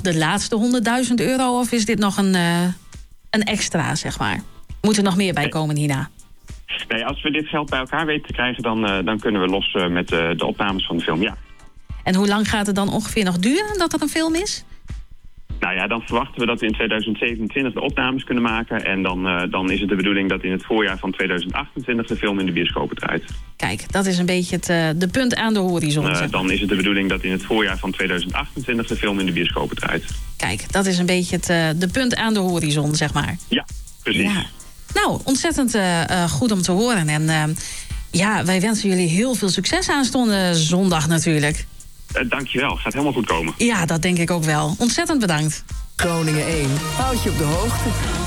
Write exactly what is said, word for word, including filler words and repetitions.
de laatste honderdduizend euro? Of is dit nog een, uh, een extra, zeg maar? Moet er nog meer bij komen hierna? Nee, als we dit geld bij elkaar weten te krijgen... dan, uh, dan kunnen we los uh, met uh, de opnames van de film, ja. En hoe lang gaat het dan ongeveer nog duren dat er een film is? Nou ja, dan verwachten we dat we in tweeduizend zevenentwintig de opnames kunnen maken. En dan, uh, dan is het de bedoeling dat in het voorjaar van tweeduizend achtentwintig... de film in de bioscopen draait. Kijk, dat is een beetje het uh, de punt aan de horizon. Uh, dan is het de bedoeling dat in het voorjaar van tweeduizend achtentwintig... de film in de bioscopen draait. Kijk, dat is een beetje het uh, de punt aan de horizon, zeg maar. Ja, precies. Ja. Nou, ontzettend uh, uh, goed om te horen. En uh, ja, wij wensen jullie heel veel succes aanstaande zondag natuurlijk. Uh, dankjewel, gaat helemaal goed komen. Ja, dat denk ik ook wel. Ontzettend bedankt. Groningen één houdt je op de hoogte.